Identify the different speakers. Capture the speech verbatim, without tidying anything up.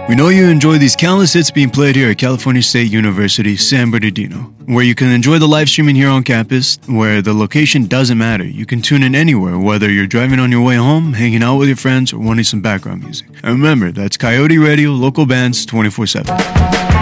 Speaker 1: We know you enjoy these countless hits being played here at California State University, San Bernardino, where you can enjoy the live streaming here on campus, where the location doesn't matter. You can tune in anywhere, whether you're driving on your way home, hanging out with your friends, or wanting some background music. And remember, that's Coyote Radio, local bands, twenty-four seven.